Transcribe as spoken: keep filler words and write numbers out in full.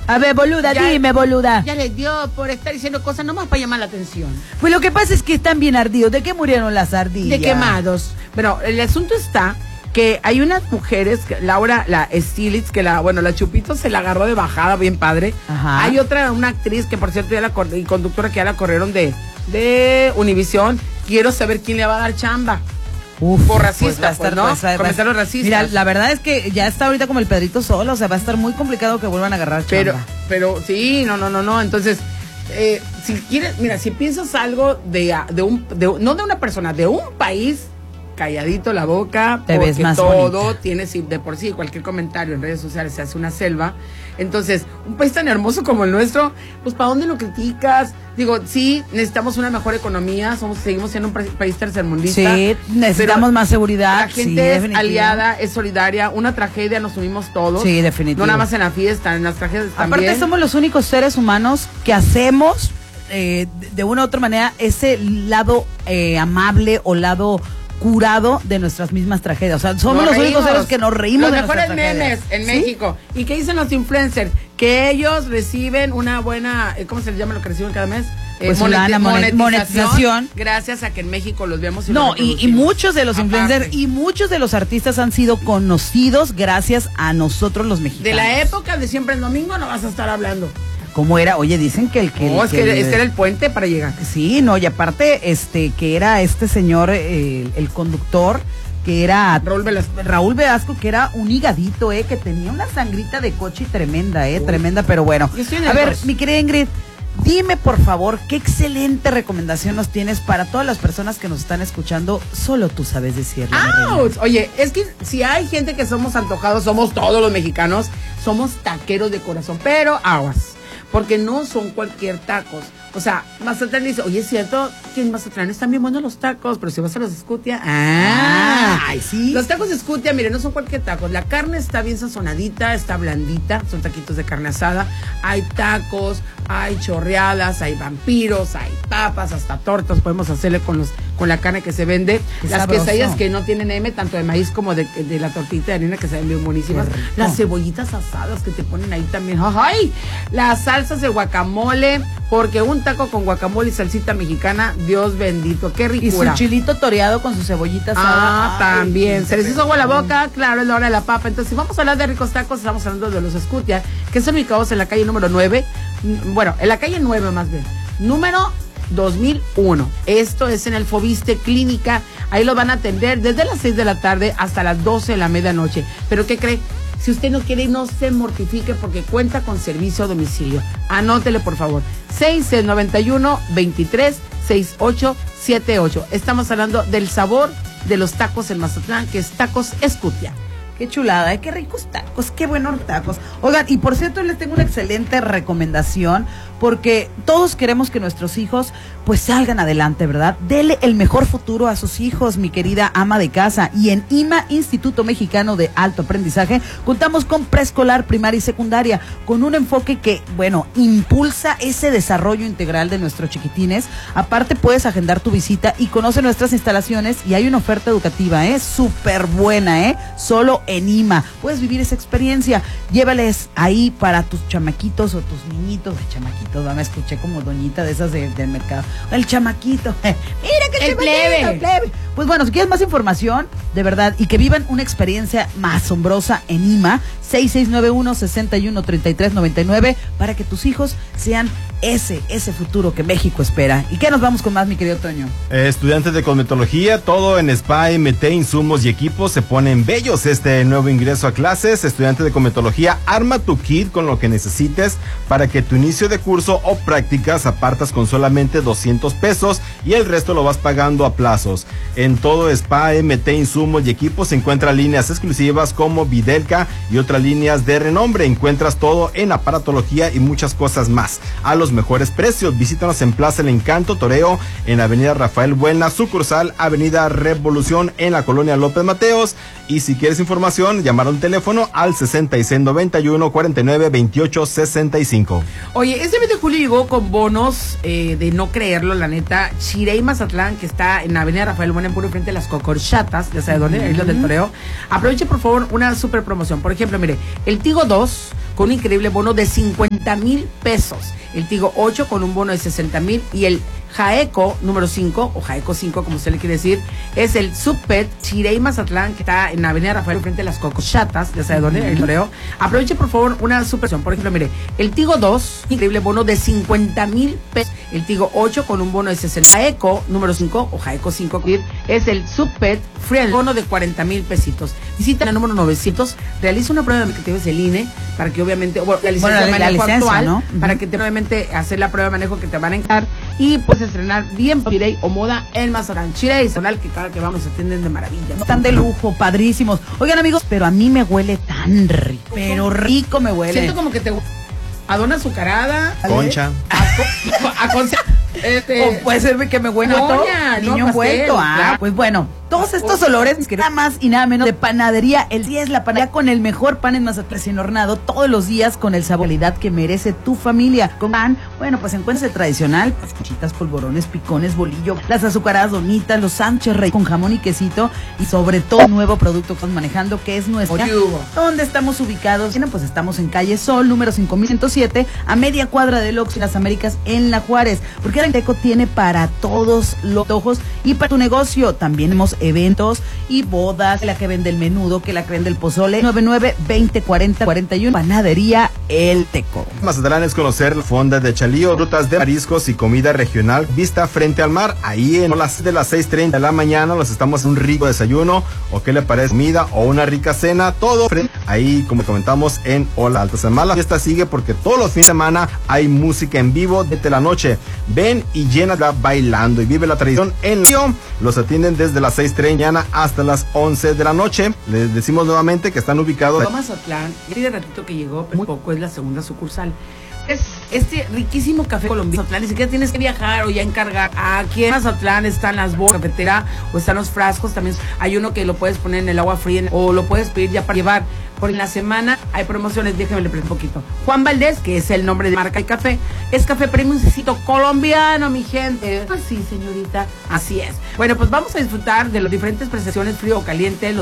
A ver, boluda, ya, dime, boluda. Ya les dio por estar diciendo cosas nomás para llamar la atención. Pues lo que pasa es que están bien ardidos. ¿De qué murieron las ardillas? De quemados. Bueno, el asunto está que hay unas mujeres, Laura, la Stilitz, que la, bueno, la Chupito se la agarró de bajada, bien padre. Ajá. Hay otra, una actriz que por cierto ya la y conductora que ya la corrieron de, de Univisión. Quiero saber quién le va a dar chamba. Uf, por racista, pues, ¿no? Pues, comentarios racistas. Mira, la verdad es que ya está ahorita como el Pedrito Solo, o sea, va a estar muy complicado que vuelvan a agarrar chamba. Pero, pero sí, no, no, no, no, entonces, eh, si quieres, mira, si piensas algo de, de un, de, no de una persona, de un país, calladito la boca, te porque ves más todo bonita. tiene, de por sí, cualquier comentario en redes sociales se hace una selva. Entonces, un país tan hermoso como el nuestro, pues ¿para dónde lo criticas? Digo, sí, necesitamos una mejor economía, somos, seguimos siendo un país tercermundista. Sí, necesitamos más seguridad. La gente sí, es aliada, es solidaria, una tragedia nos unimos todos. Sí, definitivamente. No nada más en la fiesta, en las tragedias también. Aparte somos los únicos seres humanos que hacemos, eh, de una u otra manera, ese lado eh, amable o lado curado de nuestras mismas tragedias. O sea, somos nos los reímos. únicos seres que nos reímos los de mejores nuestras memes en ¿sí? México. ¿Y qué dicen los influencers? Que ellos reciben una buena, ¿cómo se les llama lo que reciben cada mes? Pues eh, monetización, monetización, monetización gracias a que en México los vemos y no los y, y muchos de los aparte. influencers y muchos de los artistas han sido conocidos gracias a nosotros los mexicanos. De la época de siempre el domingo no vas a estar hablando. ¿Cómo era? Oye, dicen que el que... No, el, es que, que el, este era el puente para llegar. Sí, no, y aparte, este, que era este señor, eh, el conductor, que era... Raúl Velasco. Raúl Velasco, que era un higadito, eh, que tenía una sangrita de coche tremenda, eh, Uy. tremenda, pero bueno. A ver, mi querida Ingrid, dime por favor, qué excelente recomendación nos tienes para todas las personas que nos están escuchando, solo tú sabes decirlo. Oye, es que si hay gente que somos antojados, somos todos los mexicanos, somos taqueros de corazón, pero aguas. Porque no son cualquier tacos. O sea, Mazatlán dice, oye, es cierto que en Mazatlán están bien buenos los tacos, pero si vas a los Scutia, ah, ay, sí. Los tacos de Scutia, miren, no son cualquier tacos. La carne está bien sazonadita, está blandita, son taquitos de carne asada. Hay tacos, hay chorreadas, hay vampiros, hay papas, hasta tortas podemos hacerle con los con la carne que se vende. Qué Las sabroso. quesadillas que no tienen M, tanto de maíz como de, de la tortita de harina, que se ven bien buenísimas. Las cebollitas asadas que te ponen ahí también. ¡Ay! Las salsas de guacamole, porque un taco con guacamole y salsita mexicana, Dios bendito, qué ricura. Y su chilito toreado con su cebollita asada. Ah, Ay, también. Se les hizo agua a la boca, claro, es la hora de la papa. Entonces, si vamos a hablar de ricos tacos, estamos hablando de los Scutia, que son ubicados en la calle número nueve. Bueno, en la calle nueve más bien. Número dos mil uno. Esto es en el Fobiste Clínica. Ahí lo van a atender desde las seis de la tarde hasta las doce de la medianoche. ¿Pero qué cree? Si usted no quiere, no se mortifique porque cuenta con servicio a domicilio. Anótele, por favor. seis seis nueve uno, veintitrés, sesenta y ocho setenta y ocho. Estamos hablando del sabor de los tacos en Mazatlán, que es Tacos Scutia. Qué chulada, ¿eh? Qué ricos tacos, qué buenos tacos. Oigan, y por cierto, les tengo una excelente recomendación, porque todos queremos que nuestros hijos pues salgan adelante, ¿verdad? Dele el mejor futuro a sus hijos, mi querida ama de casa. Y en I M A, Instituto Mexicano de Alto Aprendizaje, contamos con preescolar, primaria y secundaria, con un enfoque que, bueno, impulsa ese desarrollo integral de nuestros chiquitines. Aparte, puedes agendar tu visita y conoce nuestras instalaciones, y hay una oferta educativa, ¿eh? Súper buena, ¿eh? Solo en I M A. Puedes vivir esa experiencia. Llévales ahí para tus chamaquitos o tus niñitos. De chamaquitos, ¿no? Me escuché como doñita de esas de, del mercado. El chamaquito. Mira que el plebe. plebe. Pues bueno, si quieres más información, de verdad, y que vivan una experiencia más asombrosa en I M A, seis seis nueve uno, seis uno tres tres nueve nueve, para que tus hijos sean ese, ese futuro que México espera. ¿Y qué nos vamos con más, mi querido Toño? Eh, estudiantes de cosmetología, todo en Spa, M T, insumos y equipos se ponen bellos este nuevo ingreso a clases. Estudiante de cosmetología, arma tu kit con lo que necesites para que tu inicio de curso o prácticas apartas con solamente doscientos pesos y el resto lo vas pagando a plazos. En todo Spa, M T, insumos y equipos se encuentran líneas exclusivas como Videlca y otras líneas de renombre. Encuentras todo en aparatología y muchas cosas más. A los los mejores precios. Visítanos en Plaza El Encanto Toreo, en Avenida Rafael Buena, sucursal Avenida Revolución, en la colonia López Mateos. Y si quieres información, llamar a un teléfono al sesenta y seis noventa y uno cuarenta y nueve veintiocho sesenta y cinco. Oye, este mes de julio llegó con bonos eh, de no creerlo, la neta. Chirey Mazatlán, que está en Avenida Rafael Buena, en puro frente a las Cocorchatas, ya sabes dónde, ahí lo del Toreo. Aproveche, por favor, una super promoción. Por ejemplo, mire, el Tigo dos con un increíble bono de cincuenta mil pesos. El Tigo ocho con un bono de sesenta mil. Y el Jaeco número cinco, o Jaeco cinco, como usted le quiere decir, es el Subpet Chirey Mazatlán, que está en Avenida Rafael frente a las Cocochatas, ya sabe dónde, el Toreo. Aproveche, por favor, una supersión. Por ejemplo, mire, el Tigo dos, increíble bono de cincuenta mil pesos. El Tigo ocho con un bono de sesenta. Jaeco número cinco, o Jaeco cinco, es el Subpet Free, bono de cuarenta mil pesitos. Visita el número novecientos, realiza una prueba de que tienes el I N E, para que obviamente, bueno, la licencia bueno, de la, manejo la licencia, actual, ¿no? Para que te obviamente hacer la prueba de manejo que te van a encargar y puedes estrenar bien Chirey o moda en Mazatlán. Chirey, sonal que cada que vamos se atienden de maravilla. Están de lujo, padrísimos. Oigan, amigos, pero a mí me huele tan rico, pero rico me huele. Siento como que te a dona azucarada, Concha. a, co- a concha, este, O puede ser que me huele a todo, Doña, no, niño pastel, envuelto. Ah, claro. pues bueno, todos estos olores, que nada más y nada menos de panadería. El día es la panadería con el mejor pan en Mazatlán, recién hornado todos los días con el sabor y calidad que merece tu familia. Con pan, bueno, pues encuentras el tradicional, las conchitas, polvorones, picones, bolillo, las azucaradas donitas, los sándwiches rey con jamón y quesito y sobre todo un nuevo producto que estamos manejando que es nuestro. ¿Dónde estamos ubicados? Bueno, pues estamos en calle Sol, número cinco mil ciento siete, a media cuadra del Oxxo y las Américas en La Juárez, porque el Teco tiene para todos los ojos y para tu negocio. También tenemos eventos y bodas, que la que vende el menudo, que la que vende el pozole. Nueve nueve veinte cuarenta cuarenta y uno, Panadería El Teco. Mazatlán es conocer la fonda de Chalío, rutas de mariscos y comida regional, vista frente al mar. Ahí en las de las seis treinta de la mañana los estamos en un rico desayuno, o qué le parece, comida o una rica cena, todo frente ahí, como comentamos, en Hola Alta Semana. La fiesta sigue porque todos los fines de semana hay música en vivo desde la noche. Ven y llena bailando y vive la tradición en Río. Los atienden desde las seis treinta hasta las once de la noche. Les decimos nuevamente que están ubicados en Mazatlán. Ya tiene ratito que llegó, pero muy poco, es la segunda sucursal. Es este riquísimo café colombiano. Mazatlán, ni siquiera tienes que viajar o ya encargar. Aquí en Mazatlán están las bolsas cafetera o están los frascos. También hay uno que lo puedes poner en el agua fría o lo puedes pedir ya para llevar. Por la semana hay promociones, déjenme le presento un poquito. Juan Valdés, que es el nombre de marca del café, es café premium colombiano, mi gente. Pues sí, señorita, así es. Bueno, pues vamos a disfrutar de las diferentes presentaciones frío o caliente, los